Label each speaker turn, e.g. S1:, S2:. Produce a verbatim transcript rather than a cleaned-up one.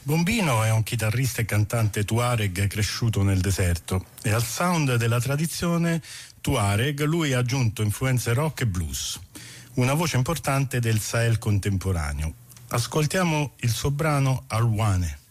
S1: Bombino è un chitarrista e cantante tuareg cresciuto nel deserto e al sound della tradizione tuareg lui ha aggiunto influenze rock e blues, una voce importante del Sahel contemporaneo. Ascoltiamo il suo brano Alwane.